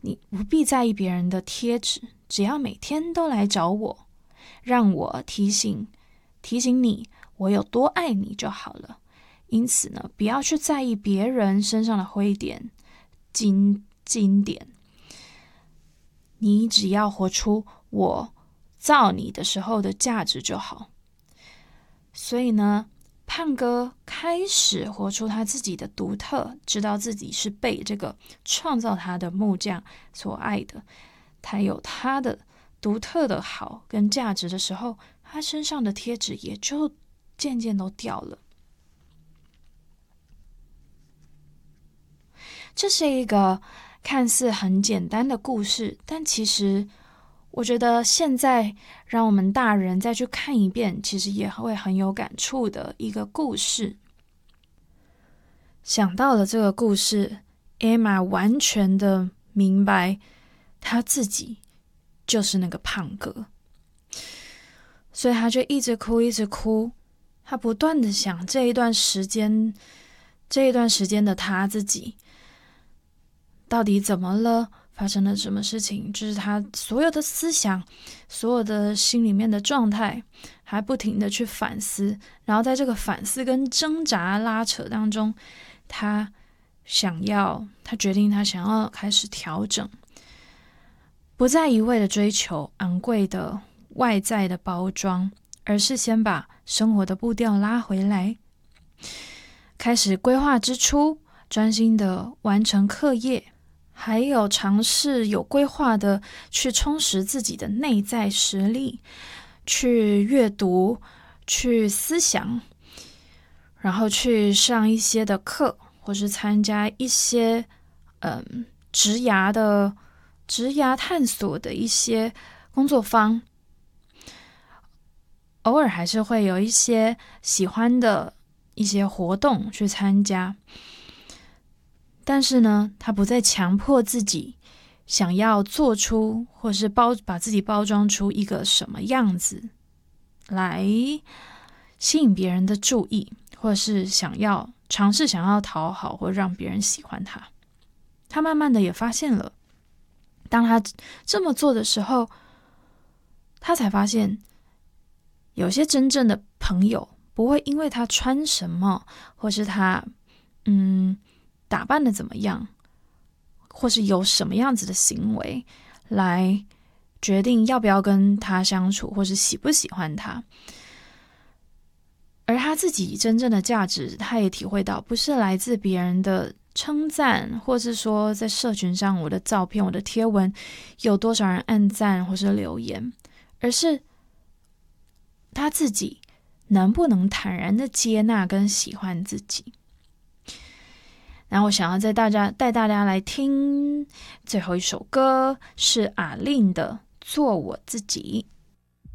你不必在意别人的贴纸，只要每天都来找我，让我提醒你我有多爱你就好了。因此呢，不要去在意别人身上的灰点、金点，你只要活出我造你的时候的价值就好。所以呢，胖哥开始活出他自己的独特，知道自己是被这个创造他的木匠所爱的，他有他的独特的好跟价值的时候，他身上的贴纸也就渐渐都掉了。这是一个看似很简单的故事，但其实我觉得现在让我们大人再去看一遍，其实也会很有感触的一个故事。想到了这个故事， Emma 完全的明白她自己就是那个胖哥，所以她就一直哭，她不断的想这一段时间的她自己到底怎么了，发生了什么事情，就是他所有的思想，所有的心里面的状态，还不停的去反思，然后在这个反思跟挣扎拉扯当中，他决定他想要开始调整，不再一味的追求昂贵的外在的包装，而是先把生活的步调拉回来，开始规划支出，专心的完成课业，还有尝试有规划的去充实自己的内在实力，去阅读，去思想，然后去上一些的课，或是参加一些职涯探索的一些工作坊，偶尔还是会有一些喜欢的一些活动去参加。但是呢，他不再强迫自己想要做出或是把自己包装出一个什么样子来吸引别人的注意，或是尝试想要讨好或让别人喜欢他。他慢慢的也发现了，当他这么做的时候，他才发现有些真正的朋友不会因为他穿什么，或是他打扮的怎么样，或是有什么样子的行为来决定要不要跟他相处，或是喜不喜欢他。而他自己真正的价值，他也体会到不是来自别人的称赞，或是说在社群上我的照片、我的贴文有多少人按赞或是留言，而是他自己能不能坦然的接纳跟喜欢自己。然后我想要带大家来听最后一首歌，是阿令的《做我自己》。